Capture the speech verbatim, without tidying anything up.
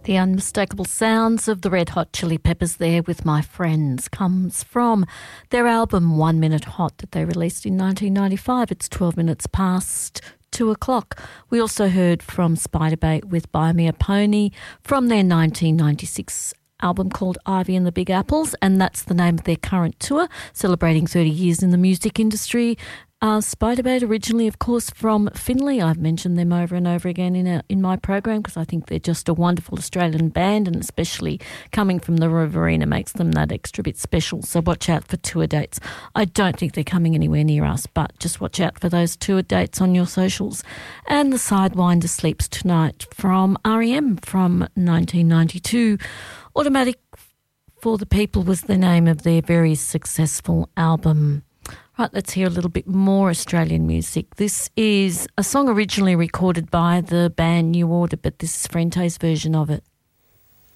The unmistakable sounds of the Red Hot Chili Peppers there with My Friends comes from their album One Minute Hot that they released in nineteen ninety-five. It's twelve minutes past two o'clock. We also heard from Spiderbait with Buy Me a Pony from their nineteen ninety-six album called Ivy and the Big Apples, and that's the name of their current tour, celebrating thirty years in the music industry. Uh, Spiderbait, originally, of course, from Finley. I've mentioned them over and over again in a, in my program because I think they're just a wonderful Australian band, and especially coming from the Riverina makes them that extra bit special. So watch out for tour dates. I don't think they're coming anywhere near us, but just watch out for those tour dates on your socials. And The Sidewinder Sleeps Tonight from R E M from nineteen ninety-two. Automatic for the People was the name of their very successful album. Right, let's hear a little bit more Australian music. This is a song originally recorded by the band New Order, but this is Frente's version of it.